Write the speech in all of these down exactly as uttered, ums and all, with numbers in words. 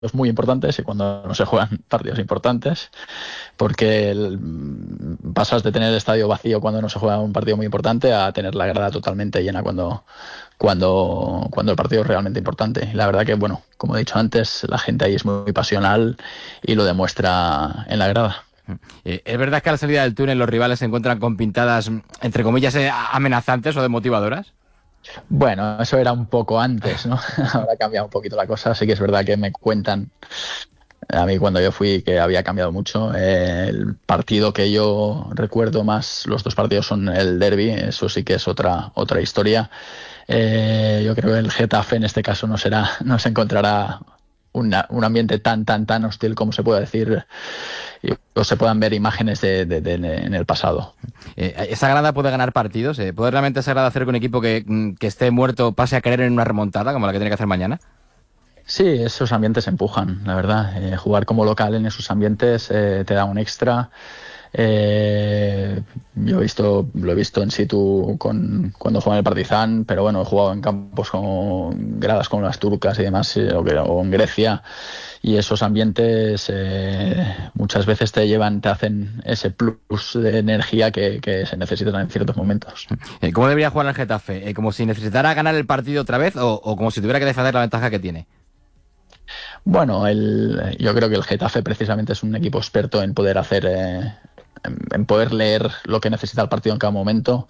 muy importantes y cuando no se juegan partidos importantes, porque el, pasas de tener el estadio vacío cuando no se juega un partido muy importante a tener la grada totalmente llena cuando, cuando, cuando el partido es realmente importante. Y la verdad que, bueno, como he dicho antes, la gente ahí es muy, muy pasional y lo demuestra en la grada. Eh, ¿Es verdad que a la salida del túnel los rivales se encuentran con pintadas, entre comillas, eh, amenazantes o demotivadoras? Bueno, eso era un poco antes, ¿no? Ahora ha cambiado un poquito la cosa. Sí que es verdad que me cuentan, a mí cuando yo fui, que había cambiado mucho. Eh, el partido que yo recuerdo más, los dos partidos son el derbi, eso sí que es otra otra historia. Eh, yo creo que el Getafe en este caso no será, no se encontrará una, un ambiente tan tan tan hostil como se puede decir, o se puedan ver imágenes de, de, de, de en el pasado. Eh, ¿Esa grada puede ganar partidos? ¿Eh? ¿Puede realmente esa grada hacer que un equipo que, que esté muerto pase a creer en una remontada como la que tiene que hacer mañana? Sí, esos ambientes empujan, la verdad. Eh, jugar como local en esos ambientes eh, te da un extra. Eh, yo he visto, lo he visto en situ con, cuando juega en el Partizan, pero bueno, he jugado en campos con gradas como las turcas y demás, o, o en Grecia, y esos ambientes eh, muchas veces te llevan, te hacen ese plus de energía que, que se necesitan en ciertos momentos. Eh, ¿Cómo debería jugar el Getafe? Eh, ¿Como si necesitara ganar el partido otra vez o, o como si tuviera que defender la ventaja que tiene? Bueno, el, yo creo que el Getafe precisamente es un equipo experto en poder hacer, eh, en, en poder leer lo que necesita el partido en cada momento,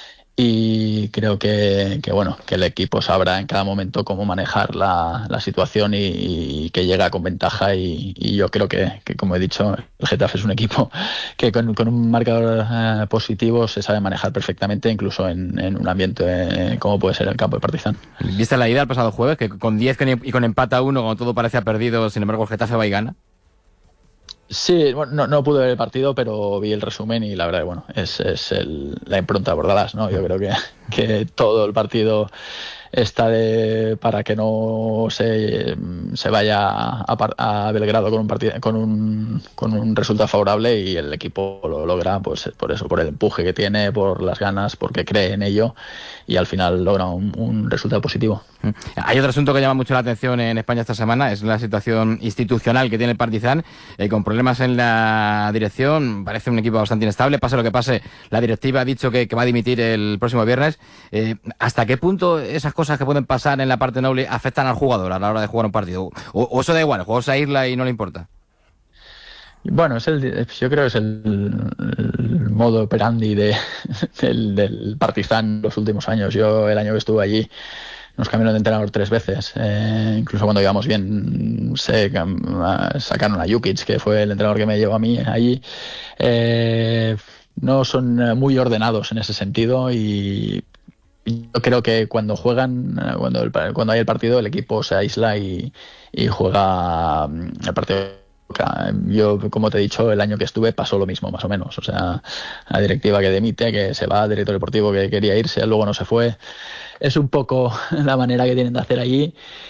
y creo que, que bueno, que el equipo sabrá en cada momento cómo manejar la, la situación y, y que llega con ventaja, y, y yo creo que, que, como he dicho, el Getafe es un equipo que con, con un marcador eh, positivo se sabe manejar perfectamente, incluso en, en un ambiente eh, como puede ser el campo de Partizan. ¿Viste la ida el pasado jueves? Que con diez y con empate a uno, cuando todo parecía perdido, sin embargo el Getafe va y gana. Sí, bueno, no, no pude ver el partido, pero vi el resumen y la verdad que bueno, es, es el, la impronta de Bordalás, ¿no? Yo creo que, que todo el partido está de, para que no se, se vaya a, a Belgrado con un partido, con un con un resultado favorable, y el equipo lo logra pues por eso, por el empuje que tiene, por las ganas, porque cree en ello, y al final logra un, un resultado positivo. Hay otro asunto que llama mucho la atención en España esta semana, es la situación institucional que tiene el Partizan, eh, con problemas en la dirección. Parece un equipo bastante inestable, pase lo que pase, la directiva ha dicho que, que va a dimitir el próximo viernes. Eh, ¿Hasta qué punto esas cosas que pueden pasar en la parte noble afectan al jugador a la hora de jugar un partido? ¿O, o eso da igual, el jugador se aísla y no le importa? Bueno, es el, yo creo que es el, el modo operandi de, del, del Partizan los últimos años. Yo el año que estuve allí nos cambiaron de entrenador tres veces, eh, incluso cuando íbamos bien se sacaron a Jukic, que fue el entrenador que me llevó a mí allí. Eh, no son muy ordenados en ese sentido, y yo creo que cuando juegan, cuando, el, cuando hay el partido, el equipo se aísla y, y juega el partido. Yo, como te he dicho, el año que estuve pasó lo mismo, más o menos. O sea, la directiva que demite, que se va, el director deportivo que quería irse, luego no se fue. Es un poco la manera que tienen de hacer allí,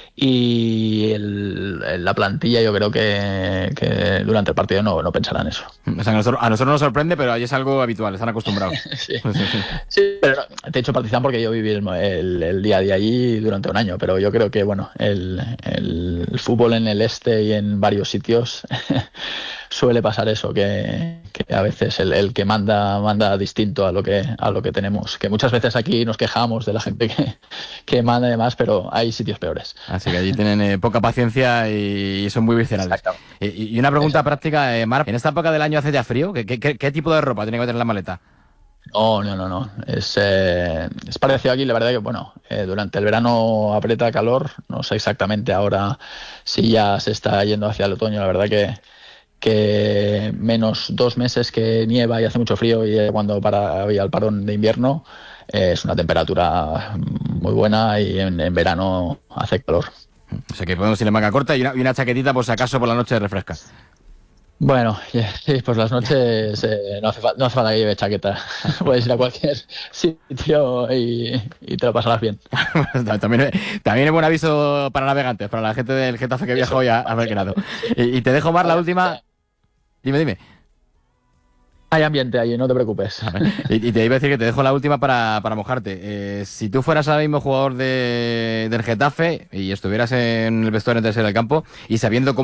y el, la plantilla yo creo que, que durante el partido no, no pensarán eso. O sea, a nosotros, a nosotros nos sorprende, pero allí es algo habitual, están acostumbrados. Sí. Sí, sí. Sí, pero no, te he dicho Partizan porque yo viví el, el, el día a día allí durante un año, pero yo creo que bueno, el, el, el fútbol en el este y en varios sitios suele pasar eso, que, que a veces el, el que manda manda distinto a lo que a lo que tenemos, que muchas veces aquí nos quejamos de la gente que, que manda y demás, pero hay sitios peores. Así que allí tienen eh, poca paciencia y, y son muy viscerales. Y, y una pregunta Exacto. práctica, eh, Mar, ¿en esta época del año hace ya frío? ¿Qué, qué, qué tipo de ropa tiene que meter en la maleta? No, no, no, no. Es, eh, es parecido aquí, la verdad que, bueno, eh, durante el verano aprieta calor, no sé exactamente ahora si ya se está yendo hacia el otoño, la verdad que que menos dos meses que nieva y hace mucho frío, y cuando para había el parón de invierno eh, es una temperatura muy buena, y en, en verano hace calor. O sea que podemos ir en manga corta y una, y una chaquetita por si acaso por la noche refresca. Bueno, sí, pues las noches eh, no, hace fa- no hace falta que lleve chaqueta. Puedes ir a cualquier sitio y, y te lo pasarás bien. también, también es buen aviso para navegantes, para la gente del Getafe que viajó ya a Belgrado. Y, y te dejo, Mar, la última. Dime, dime. Hay ambiente allí, no te preocupes. Y, y te iba a decir que te dejo la última para, para mojarte. Eh, si tú fueras ahora mismo jugador de, del Getafe y estuvieras en el vestuario antes del campo y sabiendo cómo